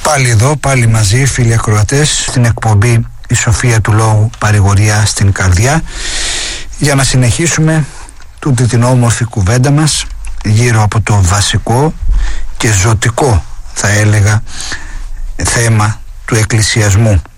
Πάλι εδώ, πάλι μαζί, φίλοι ακροατές, στην εκπομπή «Η Σοφία του Λόγου, παρηγοριά στην καρδιά», για να συνεχίσουμε τούτη την όμορφη κουβέντα μας γύρω από το βασικό και ζωτικό, θα έλεγα, θέμα του εκκλησιασμού.